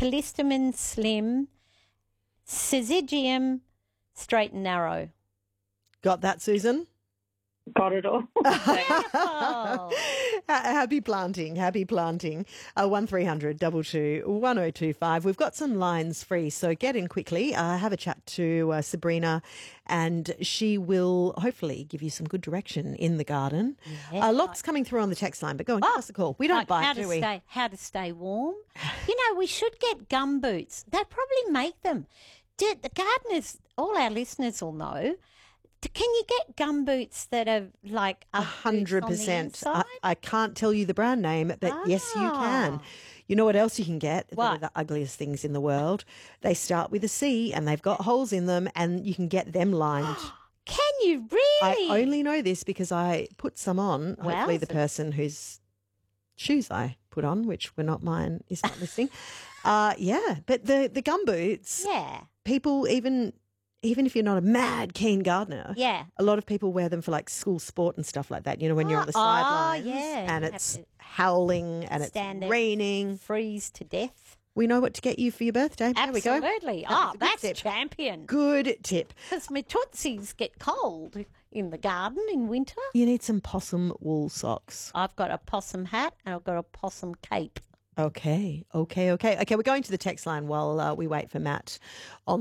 Callistemon slim, Syzygium straight and narrow. Got that, Susan? Got it all. Beautiful. Happy planting, happy planting. 1300 22 1025. We've got some lines free, so get in quickly. Have a chat to Sabrina, and she will hopefully give you some good direction in the garden. Yeah. Lots coming through on the text line, but go and give us a call. We don't bite, do we? How to stay warm. You know, we should get gum boots. They probably make them. The gardeners, all our listeners will know. Can you get gum boots that are like 100%? I can't tell you the brand name, but yes, you can. You know what else you can get? What? They're the ugliest things in the world. They start with a C and they've got holes in them, and you can get them lined. Can you really? I only know this because I put some on. Hopefully the Wowzers. person whose shoes I put on, which were not mine, is not listening. Yeah, but the gum boots, Yeah. people even if you're not a mad keen gardener, Yeah. a lot of people wear them for like school sport and stuff like that. You know, when you're on the sidelines yeah. and You have it's to howling and it's stand it. raining. Freeze to death. We know what to get you for your birthday. There we go. Absolutely. That was a good That's tip. champion. Good tip. Because my tootsies get cold in the garden in winter. You need some possum wool socks. I've got a possum hat and I've got a possum cape. Okay. We're going to the text line while we wait for Matt on